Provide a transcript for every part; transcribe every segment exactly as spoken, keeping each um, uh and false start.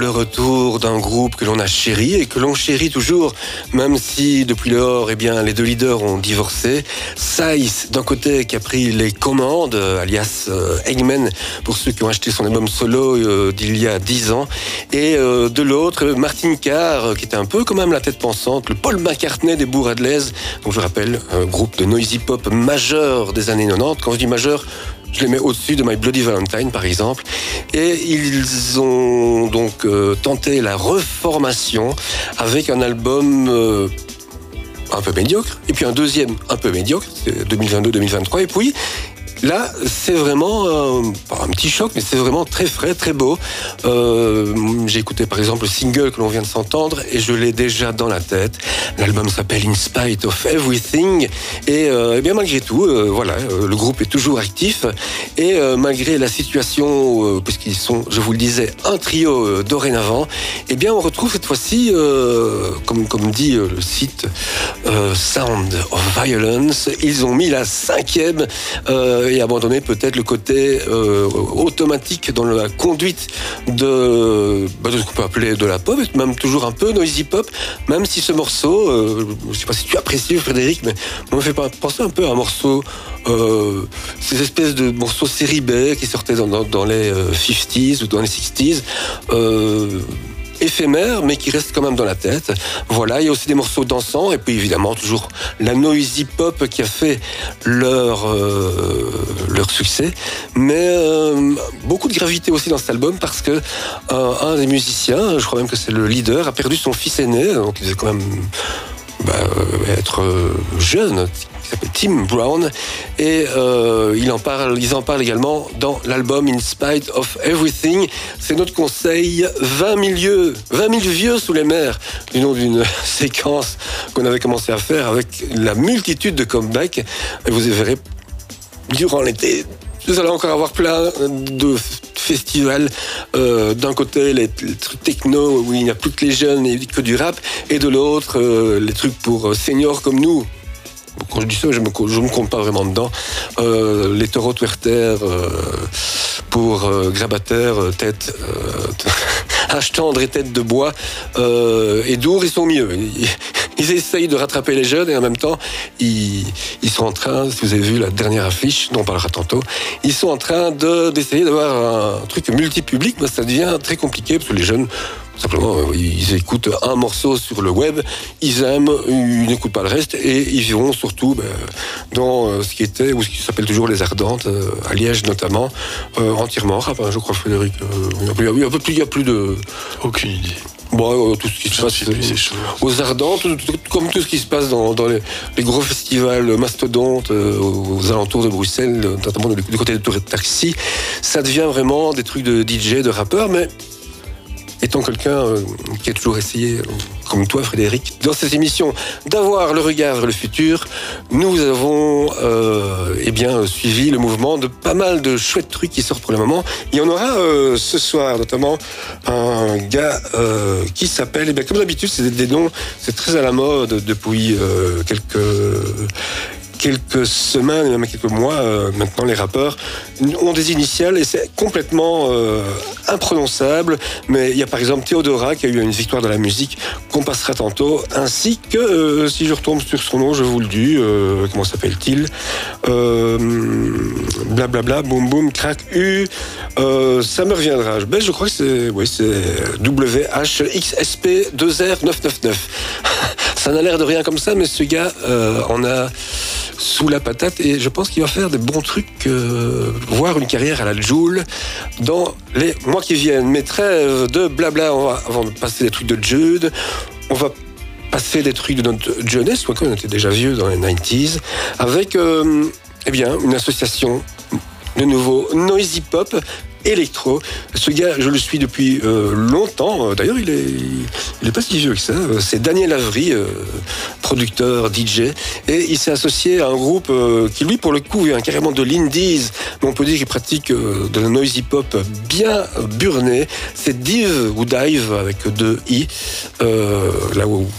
le retour d'un groupe que l'on a chéri et que l'on chérit toujours, même si depuis lors, eh bien, les deux leaders ont divorcé. Saiz, d'un côté, qui a pris les commandes, alias euh, Eggman, pour ceux qui ont acheté son album solo euh, d'il y a dix ans, et euh, de l'autre, Martin Carr, qui était un peu quand même la tête pensante, le Paul McCartney des Bourradelaise, donc je rappelle, un groupe de noisy pop majeur des années quatre-vingt-dix. Quand je dis majeur, je les mets au-dessus de My Bloody Valentine, par exemple. Et ils ont donc euh, tenté la reformation avec un album euh, un peu médiocre, et puis un deuxième un peu médiocre, c'est deux mille vingt-deux deux mille vingt-trois, et puis là, c'est vraiment euh, pas un petit choc, mais c'est vraiment très frais, très beau. Euh, j'ai écouté par exemple le single que l'on vient de s'entendre et je l'ai déjà dans la tête. L'album s'appelle In Spite of Everything et, euh, et bien malgré tout, euh, voilà, euh, le groupe est toujours actif et euh, malgré la situation, euh, puisqu'ils sont, je vous le disais, un trio euh, dorénavant, eh bien on retrouve cette fois-ci, euh, comme comme dit euh, le site euh, Sound of Violence, ils ont mis la cinquième. Euh, et abandonner peut-être le côté euh, automatique dans la conduite de, bah, de ce qu'on peut appeler de la pop, et même toujours un peu noisy pop, même si ce morceau, euh, je ne sais pas si tu apprécies Frédéric, mais me fait penser un peu à un morceau, euh, ces espèces de morceaux série B qui sortaient dans, dans, dans les cinquantaines ou dans les soixante. Euh, éphémère, mais qui reste quand même dans la tête. Voilà, il y a aussi des morceaux dansants, et puis évidemment toujours la noisy pop qui a fait leur, euh, leur succès, mais euh, beaucoup de gravité aussi dans cet album, parce que euh, un des musiciens, je crois même que c'est le leader, a perdu son fils aîné, donc il devait quand même bah, être jeune, qui s'appelle Tim Brown, et euh, il en parle, ils en parlent également dans l'album In Spite of Everything. C'est notre conseil, vingt mille vieux, vingt mille vieux sous les mers, du nom d'une séquence qu'on avait commencé à faire avec la multitude de comebacks. Et vous verrez, durant l'été, vous allez encore avoir plein de festivals. Euh, d'un côté, les, les trucs techno où il n'y a plus que les jeunes et que du rap, et de l'autre, euh, les trucs pour seniors comme nous. Quand je dis ça, je me, je me compte pas vraiment dedans. Euh, les taureaux Twerter euh, pour euh, grabataire, tête, euh, hache tendre et tête de bois. Euh, et Dour, ils sont mieux. Ils, ils essayent de rattraper les jeunes et en même temps, ils, ils sont en train, si vous avez vu la dernière affiche, dont on parlera tantôt, ils sont en train de, d'essayer d'avoir un truc multi-public, mais ça devient très compliqué parce que les jeunes, simplement, ils écoutent un morceau sur le web, ils aiment, ils n'écoutent pas le reste, et ils vont surtout ben, dans ce qui était, ou ce qui s'appelle toujours les Ardentes, à Liège notamment, euh, entièrement rap, hein, je crois, Frédéric. Euh, il n'y a, a, a, a plus de... Aucune idée. Bon, euh, tout ce qui se passe euh, aux Ardentes, tout, tout, comme tout ce qui se passe dans, dans les, les gros festivals mastodontes euh, aux alentours de Bruxelles, notamment du côté de Tour et de Taxi, ça devient vraiment des trucs de D J, de rappeurs, mais étant quelqu'un euh, qui a toujours essayé, euh, comme toi Frédéric, dans cette émission, d'avoir le regard vers le futur, nous avons euh, eh bien, suivi le mouvement de pas mal de chouettes trucs qui sortent pour le moment. Il y en aura euh, ce soir, notamment un gars euh, qui s'appelle, eh bien, comme d'habitude, c'est des, des noms, c'est très à la mode depuis euh, quelques... quelques semaines, même quelques mois, euh, maintenant les rappeurs ont des initiales et c'est complètement euh, imprononçable. Mais il y a par exemple Théodora qui a eu une victoire dans la musique qu'on passera tantôt, ainsi que, euh, si je retombe sur son nom, je vous le dis, euh, comment s'appelle-t-il, euh, blablabla, boum boum, crack, U, euh, ça me reviendra. Ben, je crois que c'est, oui, c'est W H X S P deux R neuf neuf neuf. Ça n'a l'air de rien comme ça, mais ce gars euh, en a sous la patate et je pense qu'il va faire des bons trucs, euh, voire une carrière à la Jul dans les mois qui viennent. Mais trêve de blabla, on va, avant de passer des trucs de Jude, on va passer des trucs de notre jeunesse, quoi, on était déjà vieux dans les quatre-vingt-dix, avec euh, eh bien, une association de nouveau noisy pop électro. Ce gars, je le suis depuis euh, longtemps. D'ailleurs, il est, il est pas si vieux que ça. C'est Daniel Avery, euh, producteur, D J, et il s'est associé à un groupe euh, qui, lui, pour le coup, vient carrément de l'Indies, mais on peut dire qu'il pratique euh, de la noisy pop bien burné. C'est Dive ou Dive avec deux i, euh, là où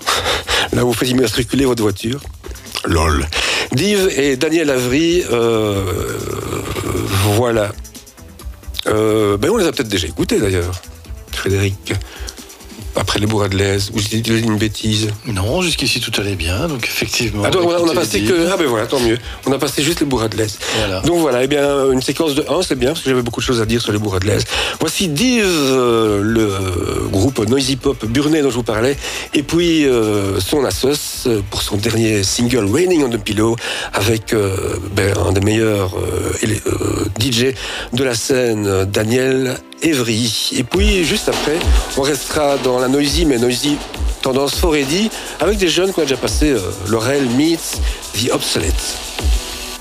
là où vous faites immatriculer votre voiture. Lol. Dive et Daniel Avery, euh, voilà. Euh, ben on les a peut-être déjà écoutés d'ailleurs. Frédéric. Après les bourrades de l'aise, ou j'ai dit une bêtise? Non, jusqu'ici tout allait bien, donc effectivement. Ah, donc, on a, on a passé que. Ah ben voilà, tant mieux. On a passé juste les bourrades de l'aise. Voilà. Donc voilà, eh bien, une séquence de un, c'est bien, parce que j'avais beaucoup de choses à dire sur les bourrades de l'aise. Voici Div, euh, le groupe noisy pop burnais dont je vous parlais, et puis euh, son assos pour son dernier single Raining on the Pillow, avec euh, ben, un des meilleurs euh, euh, D J de la scène, Daniel Evry. Et puis, juste après, on restera dans la noisy, mais noisy tendance fort Eddie, avec des jeunes qu'on a déjà passé, euh, Laurel meets The Obsolete.